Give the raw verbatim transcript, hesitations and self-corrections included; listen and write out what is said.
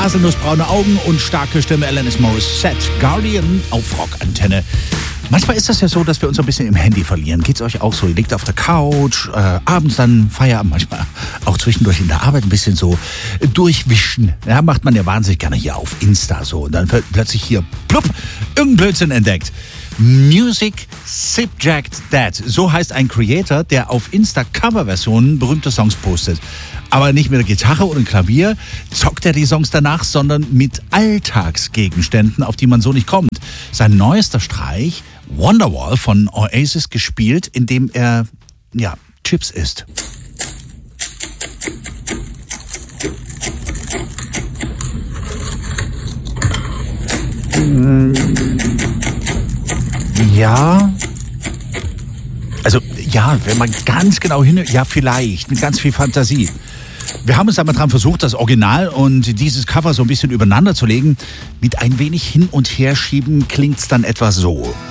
haselnussbraune Augen und starke Stimme Alanis Morissette. Guardian auf Rockantenne. Manchmal ist das ja so, dass wir uns ein bisschen im Handy verlieren. Geht's euch auch so? Ihr liegt auf der Couch, äh, abends dann Feierabend, manchmal auch zwischendurch in der Arbeit ein bisschen so durchwischen. Ja, macht man ja wahnsinnig gerne hier auf Insta so. Und dann plötzlich hier, plupp, irgendein Blödsinn entdeckt. Music Subject That. So heißt ein Creator, der auf Insta Coverversionen berühmter Songs postet. Aber nicht mit der Gitarre oder dem Klavier zockt er die Songs danach, sondern mit Alltagsgegenständen, auf die man so nicht kommt. Sein neuester Streich, Wonderwall von Oasis, gespielt, indem er, ja, Chips isst. Ja. Also, ja, wenn man ganz genau hin, ja, vielleicht, mit ganz viel Fantasie. Wir haben uns einmal dran versucht, das Original und dieses Cover so ein bisschen übereinander zu legen. Mit ein wenig Hin- und Herschieben klingt's dann etwa so.